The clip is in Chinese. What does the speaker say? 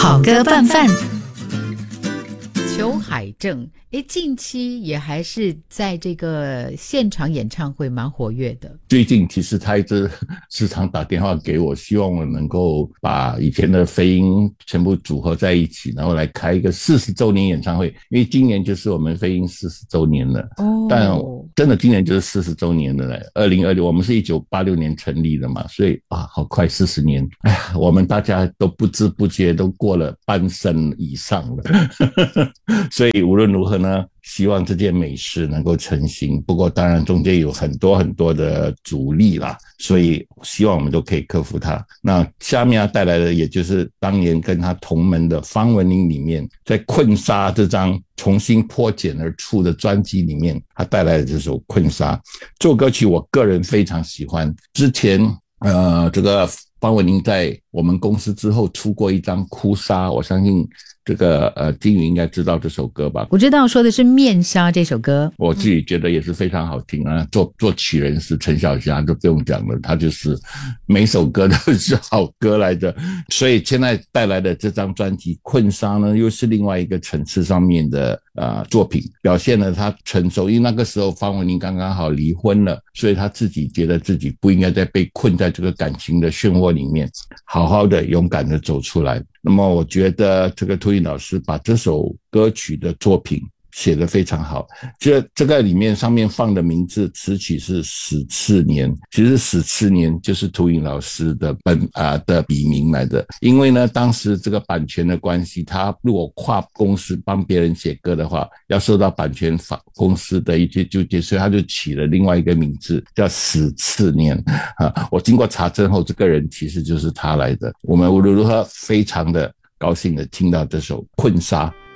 好歌拌饭。 裘海正近期也还是在这个现场演唱会蛮活跃的。 最近其实他一直时常打电话给我，希望我能够把以前的飞鹰全部组合在一起，然后来开一个40周年演唱会。因为今年就是我们飞鹰40周年了，但真的今年就是40周年了。2020我们是1986年成立的嘛，所以好快40年。哎呀，我们大家都不知不觉都过了半生以上了。所以无论如何呢，希望这件美事能够成行。不过当然中间有很多很多的阻力啦，所以希望我们都可以克服它。那下面要带来的也就是当年跟他同门的方文琳里面，在困沙这张重新破茧而出的专辑里面，他带来的这首困沙。这首歌曲我个人非常喜欢，之前这个方文琳在我们公司之后出过一张哭砂，我相信这个金宇应该知道这首歌吧？ 我知道，说的是面纱这首歌， 我自己觉得也是非常好听啊。作曲人是陈小霞，就不用讲了，他就是每首歌都是好歌来的。所以现在带来的这张专辑《困沙》呢，又是另外一个层次上面的作品，表现了他成熟。因为那个时候方文琳刚刚好离婚了，所以他自己觉得自己不应该再被困在这个感情的漩涡里面，好好的勇敢的走出来。那么我觉得这个秃鹰老师把这首歌曲的作品写得非常好。这个里面上面放的名字词曲是史次年，其实史次年就是秃鹰老师的的笔名来的。因为呢当时这个版权的关系，他如果跨公司帮别人写歌的话，要受到版权法公司的一些纠结，所以他就起了另外一个名字叫史次年我经过查证后，这个人其实就是他来的。我们无论如何非常的高兴的听到这首困沙。